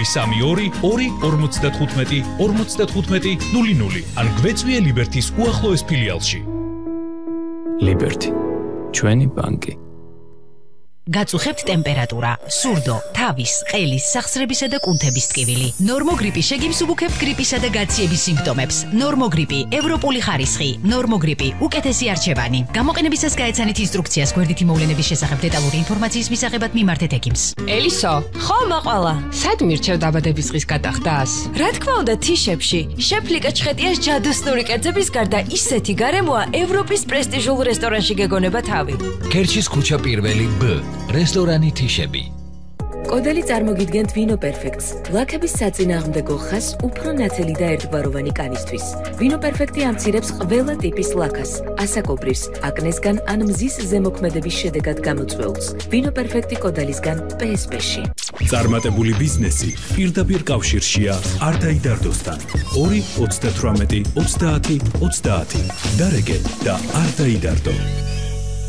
032 255 55 00 ან გვეწვიე ლიბერთის უახლოეს ფილიალში. ლიბერთი, ჩვენი ბანკი. გაწუხებთ ტემპერატურა, სურდო, თავის, ყელის, სახსრებისა და კუნთების ტკივილი. ნორმოგრიპი შეგიმსუბუქებთ გრიპისა და გაციების სიმპტომებს. ნორმოგრიპი, ევროპული ხარისხი, ნორმოგრიპი, უკეთესი არჩევანი. გამოყენებისას გაეცანით ინსტრუქციას გვერდითი მოვლენების შესახებ დეტალური ინფორმაციის მისაღებად მიმართეთ ექიმს. ელისო, ხო მაყვალა. სად მირჩევ დაბადებისდღის გადახდას? რა თქმა უნდა, თიშებში. შეფლიკა ჩხეტიას ჯადოსნური კერძების გარდა ისეთი გარემოა ევროპის პრესტიჟულ რესტორანში გეგონება თავი. ქერჩის ქუჩა პირველი B. რესტორანი თიშები. კოდელი წარმოგიდგენთ ვინო პერფექტს. ლაქების საწინააღმდეგო ხას უფრო ნათელი და ერთგვაროვანი კანისთვის. ვინო პერფექტი ამცირებს ყველა ტიპის ლაქას, ასაკობრივს, აკნესგან ან მზის ზემოქმედების შედეგად გამოწვეულს. ვინო პერფექტი კოდელისგან PSP-ში. წარმატებული ბიზნესი პირდაპირ კავშირშია არტაიდარდოსთან. 2 38 30 30. დარეგე და არტაიდარდო.